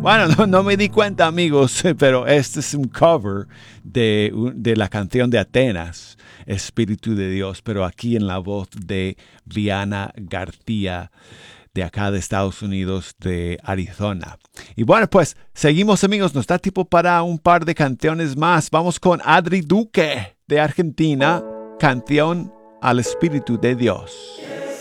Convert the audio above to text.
Bueno, no me di cuenta, amigos, pero este es un cover de la canción de Atenas, Espíritu de Dios, pero aquí en la voz de Viana García, de acá de Estados Unidos, de Arizona. Y bueno, pues seguimos, amigos, nos da tiempo para un par de canciones más. Vamos con Adri Duque, de Argentina, Canción al Espíritu de Dios.